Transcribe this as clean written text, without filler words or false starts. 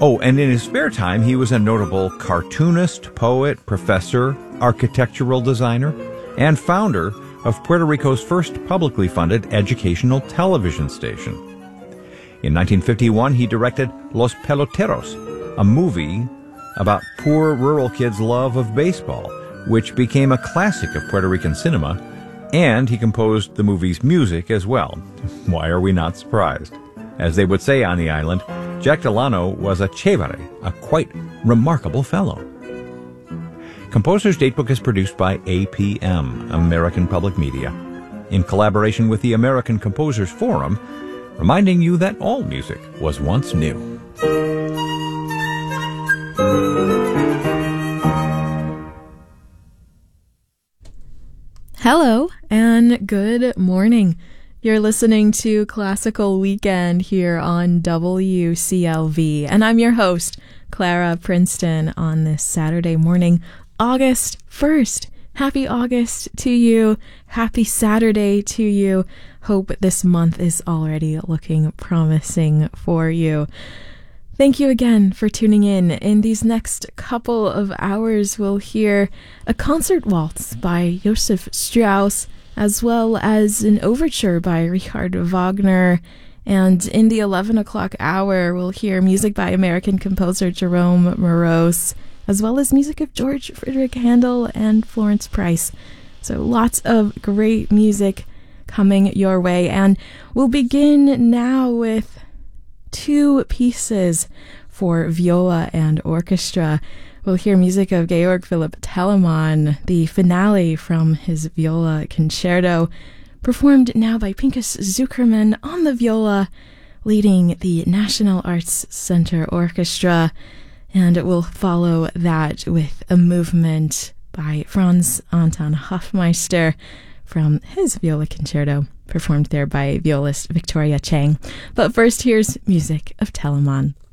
Oh, and in his spare time, he was a notable cartoonist, poet, professor, architectural designer, and founder of Puerto Rico's first publicly funded educational television station. In 1951, he directed Los Peloteros, a movie about poor rural kids' love of baseball, which became a classic of Puerto Rican cinema, and he composed the movie's music as well. Why are we not surprised? As they would say on the island, Jack Delano was a chévere, a quite remarkable fellow. Composer's Datebook is produced by APM, American Public Media, in collaboration with the American Composers Forum, reminding you that all music was once new. Hello and good morning. You're listening to Classical Weekend here on WCLV, and I'm your host, Clara Princeton, on this Saturday morning, August 1st. Happy August to you. Happy Saturday to you. Hope this month is already looking promising for you. Thank you again for tuning in. In these next couple of hours, we'll hear a concert waltz by Joseph Strauss, as well as an overture by Richard Wagner. And in the 11 o'clock hour, we'll hear music by American composer Jerome Moross, as well as music of George Frideric Handel and Florence Price. So lots of great music coming your way. And we'll begin now with two pieces for viola and orchestra. We'll hear music of Georg Philipp Telemann, the finale from his viola concerto, performed now by Pinchas Zukerman on the viola, leading the National Arts Center Orchestra. And it will follow that with a movement by Franz Anton Hofmeister from his viola concerto, performed there by violist Victoria Chang. But first, here's music of Telemann.